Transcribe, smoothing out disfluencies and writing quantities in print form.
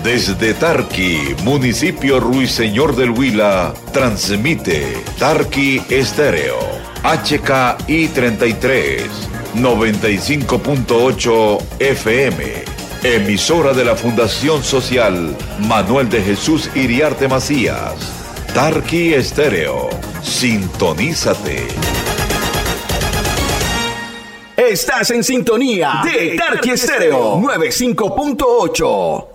Desde Tarqui, municipio Ruiseñor del Huila, transmite Tarqui Estéreo, HKI 33, 95.8 FM, emisora de la Fundación Social Manuel de Jesús Iriarte Macías. Tarqui Estéreo, sintonízate. Estás en sintonía de Tarqui Estéreo 95.8.